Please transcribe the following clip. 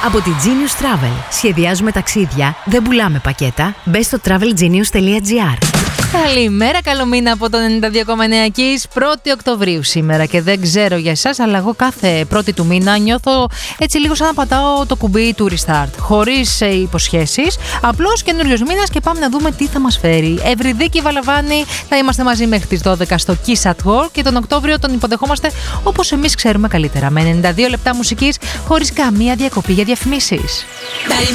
Από τη Genius Travel. Σχεδιάζουμε ταξίδια, δεν πουλάμε πακέτα. Μπες στο travelgenius.gr. Καλημέρα, καλό μήνα από το 92,9 Kiss. 1η Οκτωβρίου σήμερα και δεν ξέρω για εσάς, αλλά εγώ κάθε πρώτη του μήνα νιώθω έτσι λίγο σαν να πατάω το κουμπί του restart. Χωρίς υποσχέσεις, απλώς καινούριος μήνας και πάμε να δούμε τι θα μας φέρει. Ευρυδίκη Βαλαβάνη, θα είμαστε μαζί μέχρι τις 12 στο Kiss at Work και τον Οκτώβριο τον υποδεχόμαστε όπως εμείς ξέρουμε καλύτερα. Με 92 λεπτά μουσικής, χωρίς καμία διακοπή για διαφημίσεις.